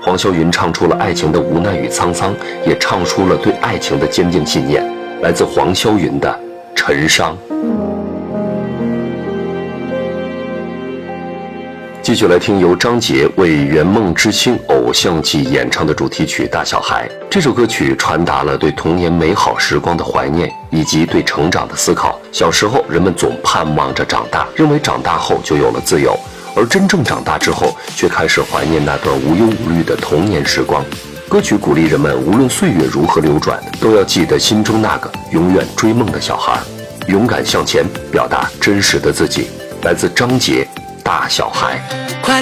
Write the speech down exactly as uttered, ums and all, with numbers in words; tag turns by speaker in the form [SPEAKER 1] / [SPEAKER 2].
[SPEAKER 1] 黄霄云唱出了爱情的无奈与沧桑，也唱出了对爱情的坚定信念。来自黄霄云的《沉伤》。继续来听由张杰为《圆梦之星》偶像剧演唱的主题曲《大小孩》。这首歌曲传达了对童年美好时光的怀念，以及对成长的思考。小时候，人们总盼望着长大，认为长大后就有了自由，而真正长大之后，却开始怀念那段无忧无虑的童年时光。歌曲鼓励人们，无论岁月如何流转，都要记得心中那个永远追梦的小孩，勇敢向前，表达真实的自己。来自张杰《大小孩》。